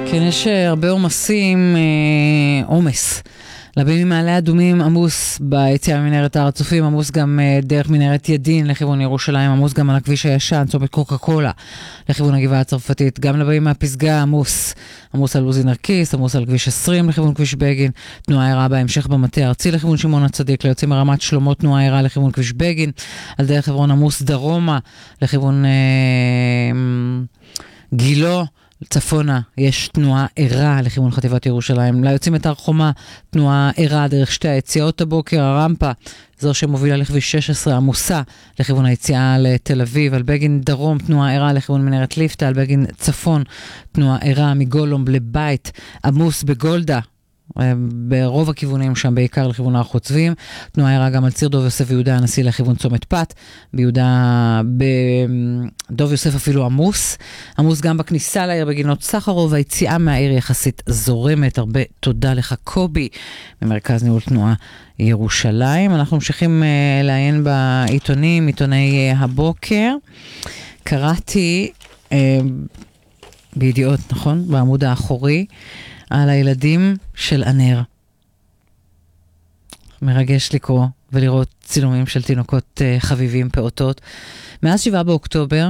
כן, יש הרבה עומס. לבימים מעלה אדומים עמוס ביציאה ממנהרת הר הצופים, עמוס גם דרך מנהרת ידין לכיוון ירושלים, עמוס גם על הכביש הישן, צומת קוקה קולה לכיוון הגבעה הצרפתית, גם לבימים מהפסגה עמוס על עוזי נרקיס, עמוס על כביש 20 לכיוון כביש בגין, תנועה עירה בהמשך במטה הארצי לכיוון שמעון הצדיק, ליוצאים מרמת שלמה תנועה עירה לכיוון כביש בגין, על דרך חברון עמוס דרומה לכיוון גילו, צפונה יש תנועה עירה לכיוון חטיבת ירושלים, ליוצאים את הר חומה תנועה עירה דרך שתי היציאות הבוקר, הרמפה זו שמובילה לכביש 16 עמוסה לכיוון היציאה לתל אביב, על בגין דרום תנועה עירה לכיוון מנהרת ליפתא, על בגין צפון תנועה עירה מגולום לבית עמוס בגולדה, ברוב הכיוונים שם בעיקר לכיוון הר חוצבים, תנועה עירה גם על ציר דוב יוסף ויהודה הנשיא לכיוון צומת פת, בדוב יוסף אפילו עמוס גם בכניסה לעיר בגינות סחרוב, היציאה מהעיר יחסית זורמת, הרבה תודה לך קובי ממרכז ניהול תנועה ירושלים. אנחנו ממשיכים לעיין בעיתונים, עיתוני הבוקר. קראתי בידיעות, נכון? בעמוד האחורי על הילדים של ענר. מרגש לקרוא ולראות צילומים של תינוקות חביבים, פעוטות. מאז 7 באוקטובר,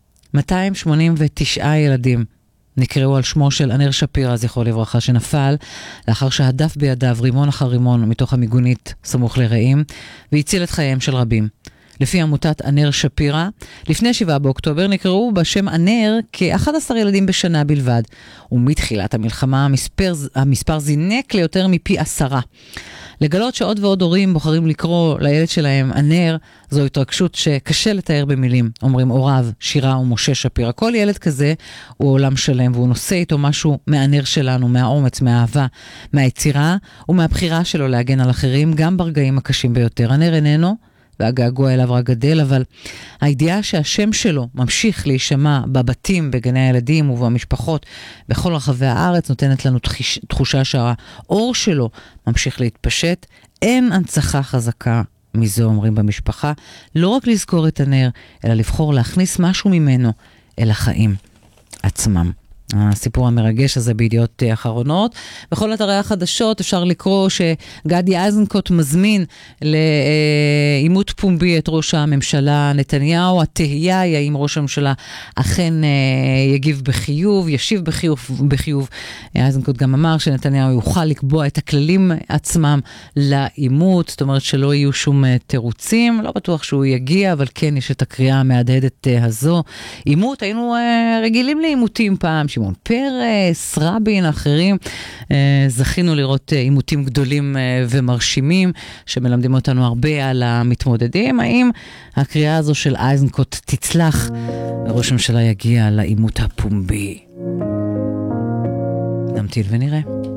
289 ילדים נקראו על שמו של ענר שפירא, זכרו לברכה, שנפל לאחר שהדף בידיו רימון אחר רימון מתוך המיגונית סמוך לרעים, והציל את חייהם של רבים. לפי עמותת ענר שפירא, לפני 7 באוקטובר נקראו בשם ענר כ-11 ילדים בשנה בלבד, ומתחילת המלחמה המספר זינק ליותר מפי 10. לגלות שעוד ועוד הורים בוחרים לקרוא לילד שלהם ענר, זו התרגשות שקשה לתאר במילים, אומרים הוריו שירה ומשה שפירא. כל ילד כזה הוא עולם שלם, והוא נושא איתו משהו מהענר שלנו, מהאומץ, מהאהבה, מהיצירה ומהבחירה שלו להגן על אחרים, גם ברגעים הקשים ביותר. ענר איננו, והגעגוע אליו רק גדל, אבל הידיעה שהשם שלו ממשיך להישמע בבתים, בגני הילדים ובמשפחות בכל רחבי הארץ, נותנת לנו תחושה שהאור שלו ממשיך להתפשט. אין הנצחה חזקה מזו, אומרים במשפחה, לא רק לזכור את הנר, אלא לבחור להכניס משהו ממנו אל החיים עצמם. הסיפור המרגש הזה בידיעות אחרונות. בכל אתרי החדשות אפשר לקרוא שגדי איזנקוט מזמין לעימות פומבי את ראש הממשלה נתניהו. התהייה היא האם ראש הממשלה אכן יגיב בחיוב, ישיב בחיוב. איזנקוט גם אמר שנתניהו יוכל לקבוע את הכללים עצמם לעימות, זאת אומרת שלא יהיו שום תירוצים. לא בטוח שהוא יגיע, אבל כן יש את הקריאה המהדהדת הזו. עימות, היינו רגילים לעימותים פעם, שמעון פרס, רבין, אחרים. זכינו לראות עימותים גדולים ומרשימים שמלמדים אותנו הרבה על המתמודדים. האם הקריאה הזו של איזנקוט תצלח וראש הממשלה יגיע לעימות הפומבי? נמתין ונראה.